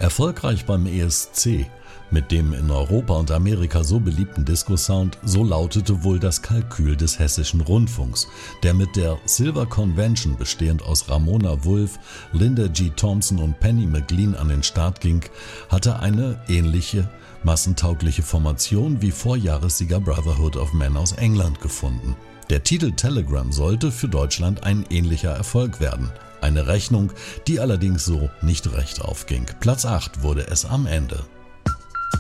Erfolgreich beim ESC, mit dem in Europa und Amerika so beliebten Disco-Sound, so lautete wohl das Kalkül des Hessischen Rundfunks, der mit der Silver Convention, bestehend aus Ramona Wulff, Linda G. Thompson und Penny McLean, an den Start ging, hatte eine ähnliche, massentaugliche Formation wie Vorjahressieger Brotherhood of Men aus England gefunden. Der Titel Telegram sollte für Deutschland ein ähnlicher Erfolg werden. Eine Rechnung, die allerdings so nicht recht aufging. Platz 8 wurde es am Ende.